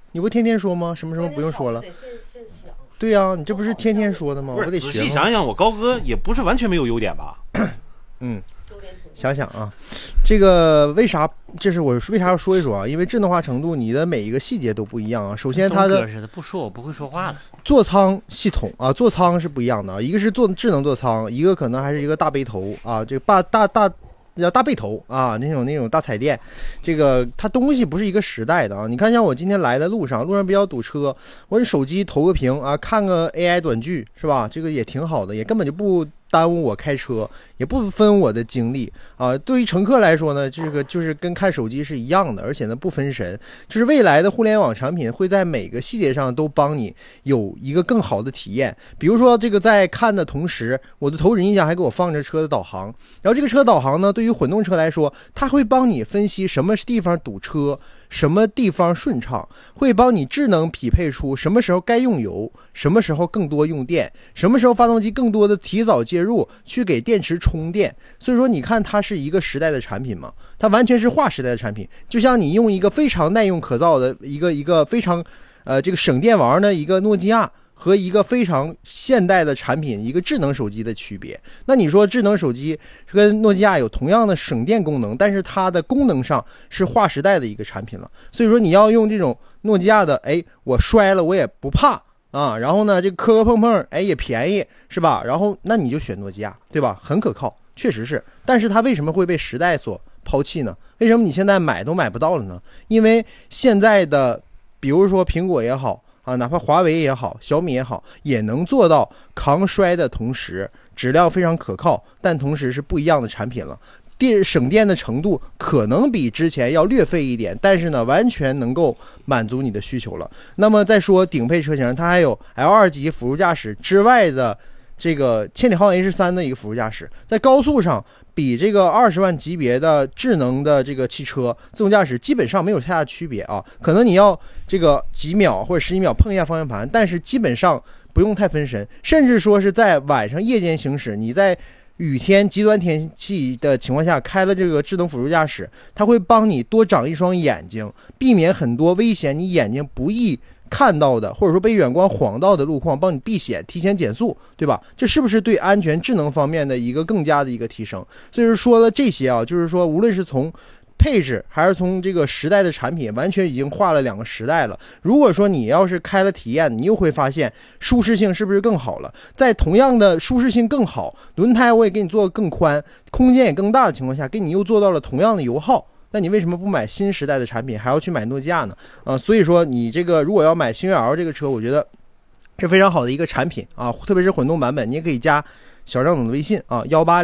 你不天天说吗？什么不用说了？对呀、你这不是天天说的吗？我得仔细想想，我高哥也不是完全没有优点吧？ 想想啊，这个为啥？这是我为啥要说一说啊？因为智能化程度，你的每一个细节都不一样啊。首先，它的不说我不会说话了。 座舱系统啊，座舱是不一样的啊，一个是智能座舱，一个可能还是一个大背头啊，这个叫大背头啊，那种大彩电，这个它东西不是一个时代的啊。你看，像我今天来的路上比较堵车，我这手机投个屏啊，看个 AI 短剧是吧？这个也挺好的，也根本就不耽误我开车，也不分我的精力啊。对于乘客来说呢，这个就是跟看手机是一样的，而且呢不分神。就是未来的互联网产品会在每个细节上都帮你有一个更好的体验。比如说，这个在看的同时，我的头枕音响还给我放着车的导航，然后这个车导航呢，对于混动车来说，它会帮你分析什么地方堵车，什么地方顺畅，会帮你智能匹配出什么时候该用油，什么时候更多用电，什么时候发动机更多的提早介入去给电池充电。所以说你看它是一个时代的产品嘛，它完全是划时代的产品。就像你用一个非常耐用可造的一个非常这个省电王的一个诺基亚和一个非常现代的产品，一个智能手机的区别。那你说智能手机跟诺基亚有同样的省电功能，但是它的功能上是划时代的一个产品了。所以说你要用这种诺基亚的，我摔了我也不怕啊，然后呢这磕碰碰，也便宜是吧？然后那你就选诺基亚，对吧？很可靠，确实是。但是它为什么会被时代所抛弃呢？为什么你现在买都买不到了呢？因为现在的比如说苹果也好啊，哪怕华为也好，小米也好，也能做到抗摔的同时质量非常可靠，但同时是不一样的产品了。省电的程度可能比之前要略费一点，但是呢完全能够满足你的需求了。那么再说顶配车型，它还有 L2 级辅助驾驶之外的这个千里皓 H3 的一个辅助驾驶，在高速上比这个20万级别的智能的这个汽车自动驾驶基本上没有太大区别啊。可能你要这个几秒或者10几秒碰一下方向盘，但是基本上不用太分神，甚至说是在晚上夜间行驶，你在雨天极端天气的情况下开了这个智能辅助驾驶，它会帮你多长一双眼睛，避免很多危险你眼睛不易看到的，或者说被远光晃到的路况，帮你避险提前减速，对吧？这是不是对安全智能方面的一个更加的一个提升？所以说了这些啊，就是说无论是从配置还是从这个时代的产品，完全已经划了2个时代了。如果说你要是开了体验，你又会发现舒适性是不是更好了？在同样的舒适性更好，轮胎我也给你做更宽，空间也更大的情况下，给你又做到了同样的油耗，那你为什么不买新时代的产品，还要去买诺基亚呢？所以说你这个如果要买星越 L 这个车，我觉得是非常好的一个产品啊，特别是混动版本，你也可以加小张总的微信啊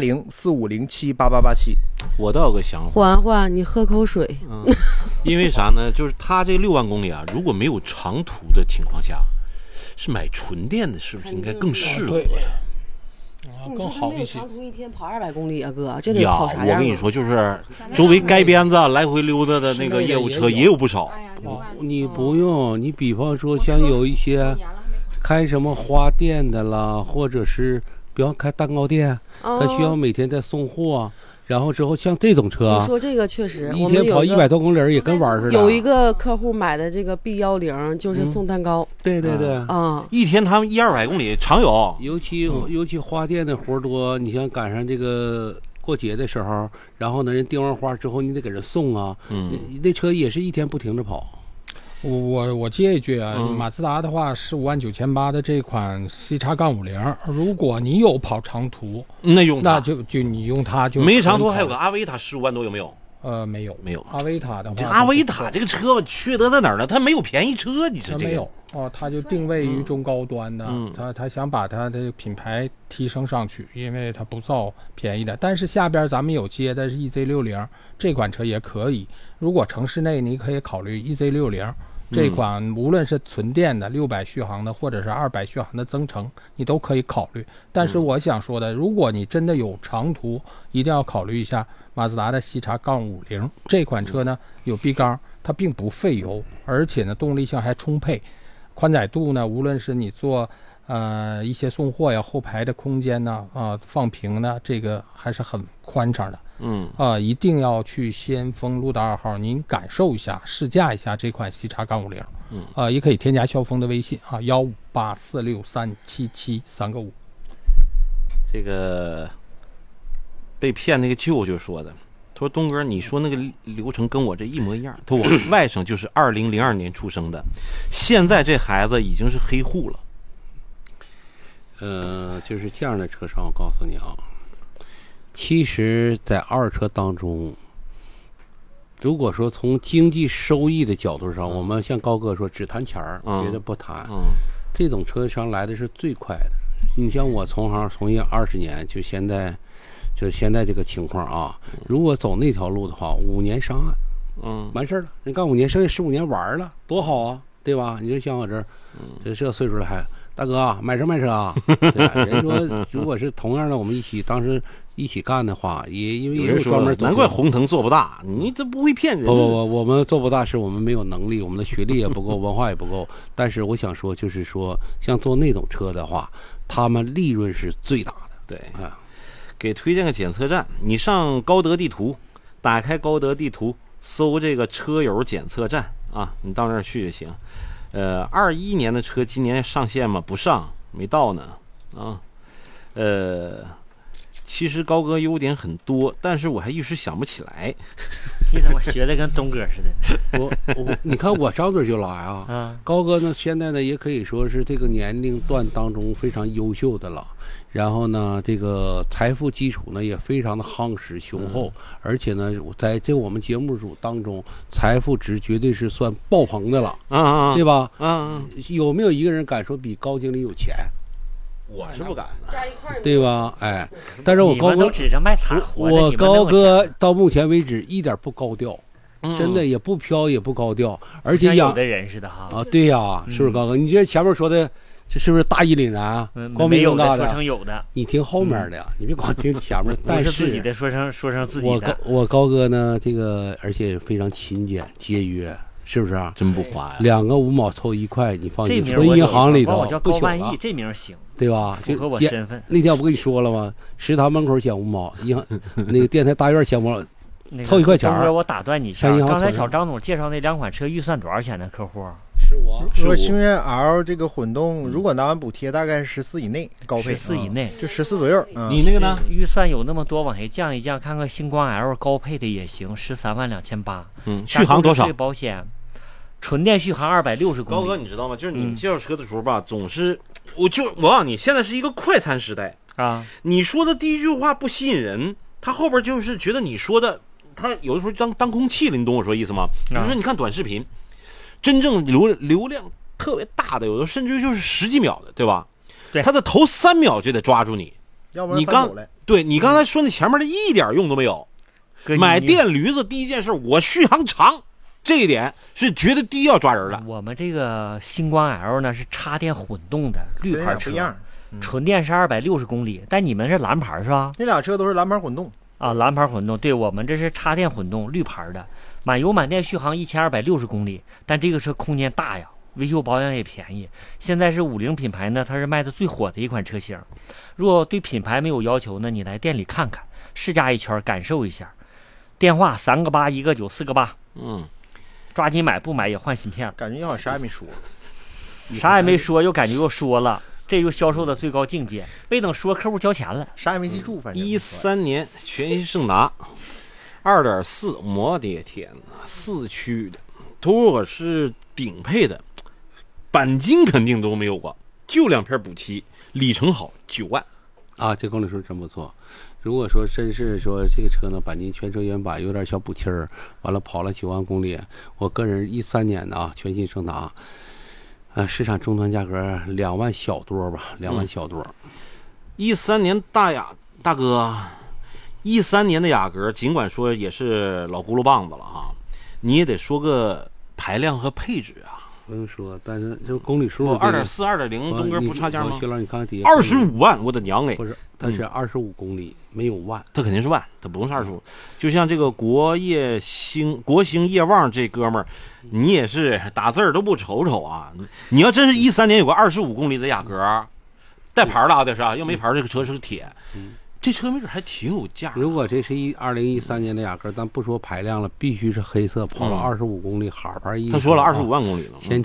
，18045078887。 我倒有个想法， 缓缓，你喝口水。 因为啥呢？就是它这6万公里啊，如果没有长途的情况下，是买纯电的，是不是应该更适合呀？ 更好一些。长途一天跑200公里啊，哥，这得跑啥样？ 我跟你说，就是周围街边子来回溜达的那个业务车也有不少。 你不用，你比方说像有一些开什么花店的啦，或者是比方开蛋糕店，他需要每天在送货。然后之后像这种车， 你说这个确实， 一天跑100多公里也跟玩似的。 有一个客户买的这个 B10就是送蛋糕， 对对对， 一天他们100-200公里常有， 尤其花店的活多，你像赶上这个过节的时候，然后呢人订完花之后你得给人送啊，那车也是一天不停着跑。 我接一句啊，马自达的话159800的这款 C-50，如果你有跑长途，那就你用它就没长途。还有个阿维塔15万多有没有？ 没有。 阿维塔的话， 阿维塔这个车缺德在哪儿呢？它没有便宜车，你说这个没有它就定位于中高端的，他想把它的品牌提升上去，因为它不造便宜的。但是下边咱们有接的是 EZ60 这款车也可以，如果城市内你可以考虑 EZ60。这款无论是纯电的600续航的，或者是200续航的增程，你都可以考虑。但是我想说的，如果你真的有长途，一定要考虑一下马自达的CX-50这款车呢，有 B 缸，它并不费油，而且呢动力性还充沛，宽载度呢，无论是你做一些送货呀，后排的空间呢，放平呢，这个还是很宽敞的。一定要去先锋路的2号，您感受一下，试驾一下这款西叉杠50。也可以添加肖峰的微信啊，158463773个5。 这个被骗那个舅舅说的，他说东哥，你说那个流程跟我这一模一样。他说我外甥就是2002年出生的，现在这孩子已经是黑户了。 就是这样的车商，我告诉你啊，其实在二车当中，如果说从经济收益的角度上，我们像高哥说只谈钱儿，别的不谈。这种车商来的是最快的。你像我从行从业20年，就现在这个情况啊，如果走那条路的话，5年上岸，完事儿了。人干5年，剩下15年玩了，多好啊，对吧？你就像我这儿，这岁数了还。大哥，买车啊！人说，如果是同样的，我们当时一起干的话，也因为也有专门。 难怪红腾做不大，你这不会骗人。 不，我们做不大是我们没有能力，我们的学历也不够，文化也不够。但是我想说，就是说，像做那种车的话，他们利润是最大的。 对啊，给推荐个检测站，你上高德地图，打开高德地图，搜这个车友检测站啊，你到那儿去就行。21年的车今年上线吗？不上，没到呢。其实高哥优点很多，但是我还一时想不起来。 你怎么学的跟东哥似的？ 你看我张嘴就来啊。高哥呢，现在呢也可以说是这个年龄段当中非常优秀的了。然后呢，这个财富基础呢也非常的夯实雄厚，而且呢，在这我们节目组当中，财富值绝对是算爆棚的了，对吧？有没有一个人敢说比高经理有钱？ 我是不敢的， 对吧？哎，但是我高哥都指着卖惨活的， 我高哥到目前为止一点不高调，真的也不飘也不高调，而且有的人似的哈。 对呀，是不是高哥？你这前面说的。这是不是大义凛然啊？光明正大的。 说成有的， 你听后面的呀，你别光听前面。但是自己的说成自己的。 我高哥呢，这个而且非常勤俭节约，是不是啊？ 真不花呀 ，2个5毛凑1块，你放进存银行里头， 我叫高万亿，这名行， 对吧？ 符合我身份。 那天我不跟你说了吗？食堂门口减5毛，银行那个电台大院减5毛。凑1块钱。 我打断你一下，刚才小张总介绍那2款车预算多少钱的客户？ 是我。 说星越 L 这个混动，如果拿完补贴，大概14以内，高配 14以内， 就14左右。 你那个呢？ 预算有那么多，往下降一降，看看星光 L 高配的也行，132800。 续航多少？ 保险，纯电续航260公里。 高哥，你知道吗？就是你介绍车的时候吧，总是我告诉你，现在是一个快餐时代啊。 你说的第一句话不吸引人，他后边就是觉得你说的。他有的时候当空气了，你懂我说意思吗？比如说你看短视频，真正流量特别大的，有的甚至就是10几秒的，对吧？ 对， 他的头3秒就得抓住你， 要不然你刚才说那前面的一点用都没有。买电驴子第一件事，我续航长，这一点是绝对第一要抓人的。 我们这个星光 L 呢是插电混动的绿牌车，纯电是260公里，但你们是蓝牌是吧？ 那俩车都是蓝牌混动。 蓝牌混动，对，我们这是插电混动绿牌的，满油满电续航1260公里，但这个车空间大呀，维修保养也便宜。现在是50品牌呢，它是卖的最火的一款车型。如果对品牌没有要求呢，你来店里看看，试驾一圈，感受一下。电话3个8，1个9，4个8。抓紧买，不买也换芯片了。 感觉你好像啥也没说， 啥也没说，又感觉又说了。这就销售的最高境界，没等说客户交钱了， 啥也没记住。反正 13年全新胜达2.4，我的天哪，4驱的，如果是顶配的，钣金肯定都没有过，就2片补漆，里程好9万啊，这公里数真不错。如果说真是说这个车呢，钣金全车原版有点小补漆儿，完了跑了9万公里，我个人13年的全新胜达。市场终端价格2万小多吧，2万小多。 13年大哥，13年的雅阁，尽管说也是老轱辘棒子了哈，你也得说个排量和配置啊。 不用说，但是这公里数 2.4、2.0，东哥不差价吗？ 薛老，你看看底下 25万，我的娘哎！ 不是，它是25公里，没有万， 它肯定是万，它不用是25。就像这个国兴业旺这哥们儿。你也是打字儿都不瞅瞅啊！你要真是13年有个25公里的雅阁， 带牌的啊，这是啊，要没牌这个车是个铁。这车没准还挺有价。 如果这是2013年的雅阁，咱不说排量了，必须是黑色，跑了25公里，海牌一。 他说了25万公里了。